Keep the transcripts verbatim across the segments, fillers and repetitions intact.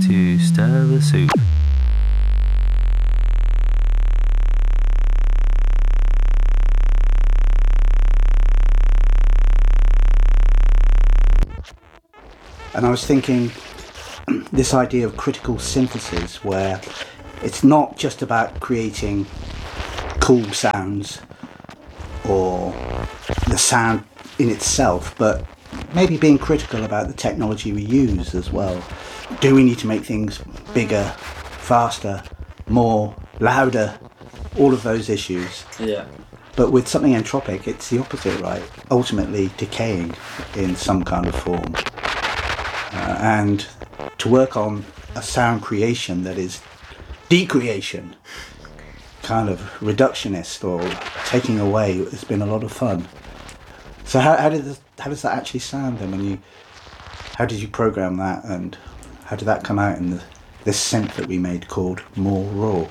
to stir the soup. And I was thinking, this idea of critical synthesis, where it's not just about creating cool sounds or the sound in itself, but maybe being critical about the technology we use as well. Do we need to make things bigger, faster, more, louder? All of those issues. Yeah. But with something entropic, it's the opposite, right? Ultimately decaying in some kind of form. Uh, and to work on a sound creation that is decreation, kind of reductionist or taking away, it's been a lot of fun. So how, how did this, how does that actually sound then? When you, how did you program that, and how did that come out in the, this synth that we made called More Raw?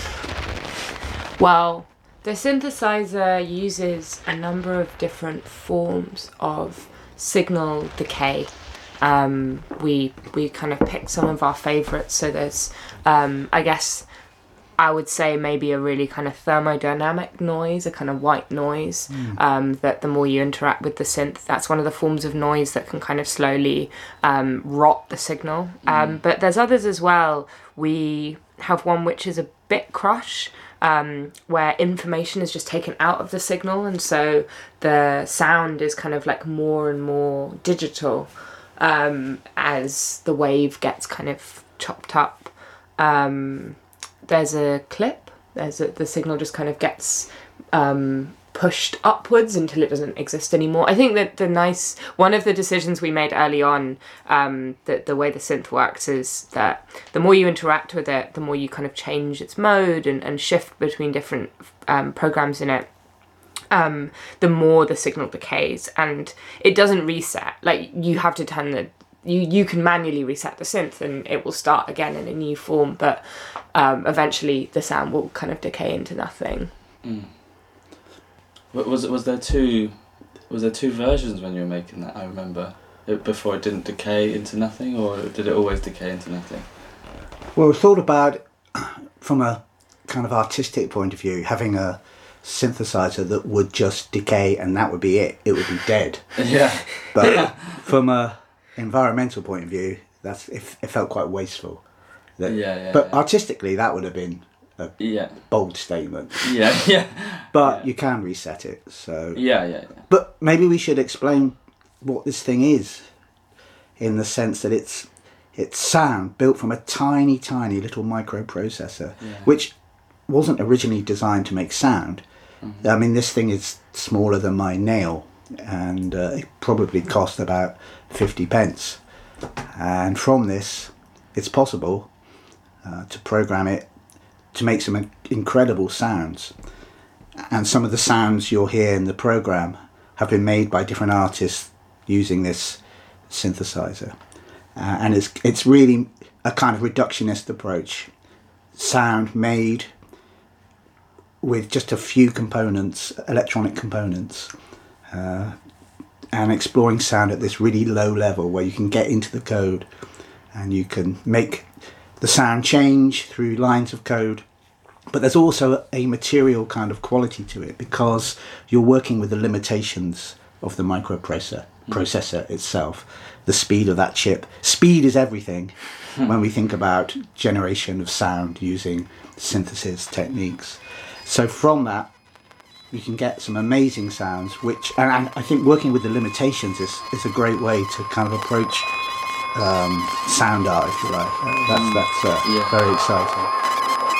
Well, the synthesizer uses a number of different forms of signal decay. Um, we we kind of picked some of our favourites. So there's, um, I guess, I would say maybe a really kind of thermodynamic noise, a kind of white noise, mm. um, that the more you interact with the synth, that's one of the forms of noise that can kind of slowly um, rot the signal. Mm. Um, but there's others as well. We have one which is a bit crush, um, where information is just taken out of the signal, and so the sound is kind of like more and more digital. Um, as the wave gets kind of chopped up. Um, there's a clip, there's a, the signal just kind of gets um, pushed upwards until it doesn't exist anymore. I think that the nice, one of the decisions we made early on, um, that the way the synth works is that the more you interact with it, the more you kind of change its mode and, and shift between different um, programs in it. Um, the more the signal decays, and it doesn't reset. Like, you have to turn the, you, you can manually reset the synth and it will start again in a new form, but um, eventually the sound will kind of decay into nothing. Mm. Was was there two, was there two versions when you were making that? I remember it, before it didn't decay into nothing, or did it always decay into nothing? Well, we thought about, from a kind of artistic point of view, having a synthesizer that would just decay and that would be it. It would be dead. Yeah. But from a environmental point of view, that's it, it felt quite wasteful. That, yeah, yeah. But yeah. artistically, that would have been a yeah. bold statement. Yeah, yeah. But yeah. you can reset it. So. Yeah, yeah, yeah. But maybe we should explain what this thing is, in the sense that it's it's sound built from a tiny, tiny little microprocessor, yeah. which wasn't originally designed to make sound. Mm-hmm. I mean, this thing is smaller than my nail, and uh, it probably cost about fifty pence. And from this, it's possible uh, to program it to make some incredible sounds. And some of the sounds you'll hear in the program have been made by different artists using this synthesizer. Uh, and it's it's really a kind of reductionist approach. Sound made with just a few components, electronic components, uh, and exploring sound at this really low level where you can get into the code and you can make the sound change through lines of code. But there's also a material kind of quality to it, because you're working with the limitations of the microprocessor processor itself, the speed of that chip. Speed is everything when we think about generation of sound using synthesis techniques. So from that, you can get some amazing sounds, which, and I think working with the limitations is, is a great way to kind of approach um, sound art, if you like. Uh, that's that's uh, yeah. very exciting.